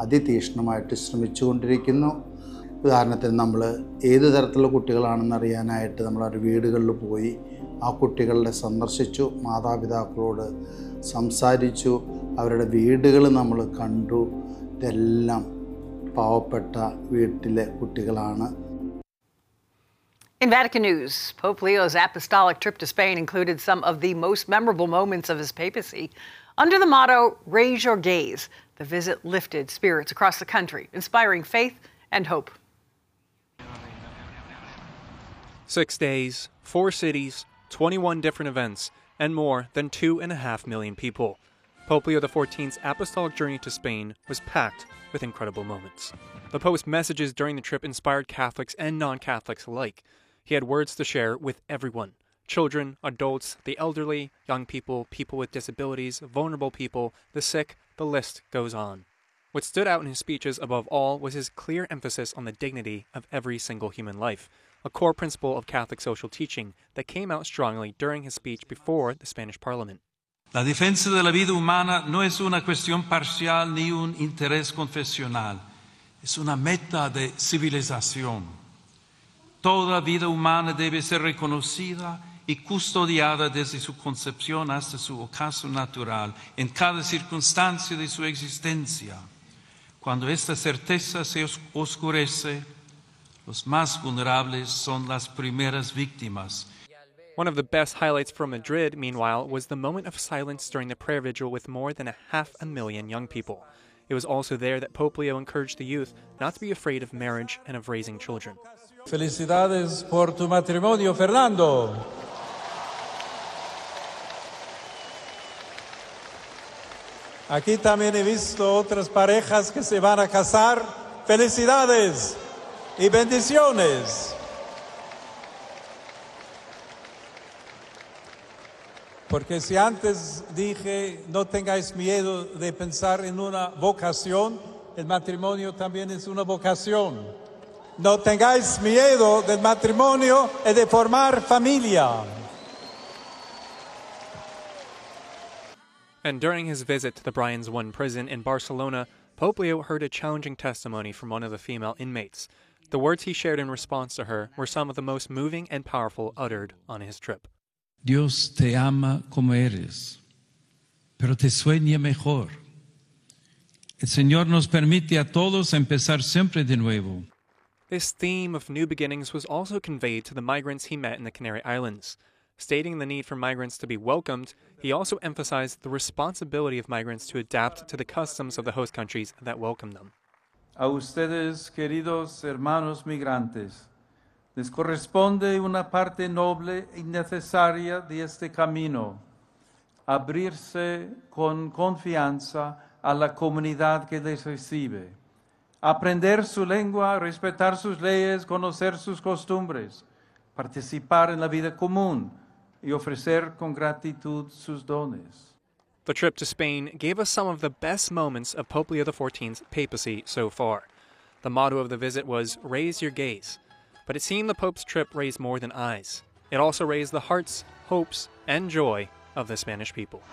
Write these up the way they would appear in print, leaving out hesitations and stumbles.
അതിതീക്ഷ്ണമായിട്ട് ശ്രമിച്ചുകൊണ്ടിരിക്കുന്നു. ഉദാഹരണത്തിന് നമ്മൾ ഏത് തരത്തിലുള്ള കുട്ടികളാണെന്ന് അറിയാനായിട്ട് നമ്മൾ അവരുടെ വീടുകളിൽ പോയി ആ കുട്ടികളെ സന്ദർശിച്ചു, മാതാപിതാക്കളോട് സംസാരിച്ചു, അവരുടെ വീടുകൾ നമ്മൾ കണ്ടു. ഇതെല്ലാം പാവപ്പെട്ട വീട്ടിലെ കുട്ടികളാണ്. In Vatican news, Pope Leo's apostolic trip to Spain included some of the most memorable moments of his papacy. Under the motto, Raise Your Gaze, the visit lifted spirits across the country, inspiring faith and hope. 6 days, 4 cities, 21 different events, and more than 2.5 million people. Pope Leo XIV's apostolic journey to Spain was packed with incredible moments. The Pope's messages during the trip inspired Catholics and non-Catholics alike. He had words to share with everyone: children, adults, the elderly, young people, people with disabilities, vulnerable people, the sick, the list goes on. What stood out in his speeches above all was his clear emphasis on the dignity of every single human life, a core principle of Catholic social teaching that came out strongly during his speech before the Spanish Parliament. La defensa de la vida humana no es una cuestión parcial ni un interés confesional, es una meta de civilización. Toda vida humana debe ser reconocida y custodiada desde su concepción hasta su ocaso natural, en cada circunstancia de su existencia. Cuando esta certeza se oscurece, los más vulnerables son las primeras víctimas. One of the best highlights from Madrid, meanwhile, was the moment of silence during the prayer vigil with more than 500,000 young people. It was also there that Pope Leo encouraged the youth not to be afraid of marriage and of raising children. Felicidades por tu matrimonio, Fernando. Aquí también he visto otras parejas que se van a casar. Felicidades y bendiciones. Porque si antes dije no tengáis miedo de pensar en una vocación, el matrimonio también es una vocación. No tengáis miedo del matrimonio y de formar familia. And during his visit to the Brians I prison in Barcelona, Pope Leo heard a challenging testimony from one of the female inmates. The words he shared in response to her were some of the most moving and powerful uttered on his trip. Dios te ama como eres, pero te sueña mejor. El Señor nos permite a todos empezar siempre de nuevo. This theme of new beginnings was also conveyed to the migrants he met in the Canary Islands. Stating the need for migrants to be welcomed, he also emphasized the responsibility of migrants to adapt to the customs of the host countries that welcome them. A ustedes, queridos hermanos migrantes, les corresponde una parte noble y necesaria de este camino: abrirse con confianza a la comunidad que les recibe, aprender su lengua, respetar sus leyes, conocer sus costumbres, participar en la vida común y ofrecer con gratitud sus dones. The trip to Spain gave us some of the best moments of Pope Leo XIV's papacy so far. The motto of the visit was, Raise Your Gaze. But it seemed the Pope's trip raised more than eyes. It also raised the hearts, hopes, and joy of the Spanish people.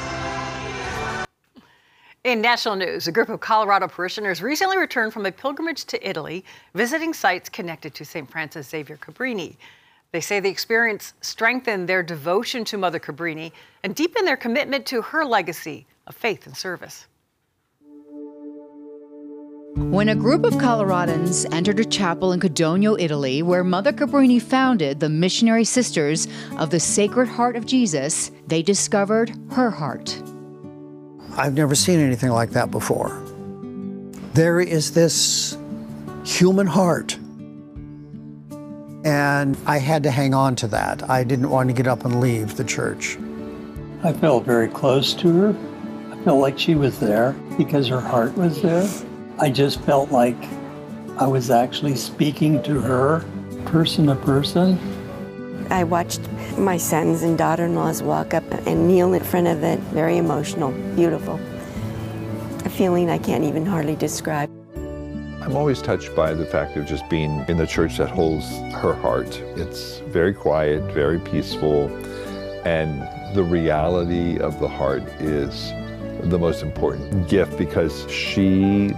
In national news, a group of Colorado parishioners recently returned from a pilgrimage to Italy, visiting sites connected to St. Francis Xavier Cabrini. They say the experience strengthened their devotion to Mother Cabrini and deepened their commitment to her legacy of faith and service. When a group of Coloradans entered a chapel in Codogno, Italy, where Mother Cabrini founded the Missionary Sisters of the Sacred Heart of Jesus, they discovered her heart. I've never seen anything like that before. There is this human heart, and I had to hang on to that. I didn't want to get up and leave the church. I felt very close to her. I felt like she was there because her heart was there. I just felt like I was actually speaking to her, person to person. I watched my sons and daughter-in-laws walk up and kneel in front of it. Very emotional, beautiful. A feeling I can't even hardly describe. I'm always touched by the fact of just being in the church that holds her heart. It's very quiet, very peaceful, and the reality of the heart is the most important gift because she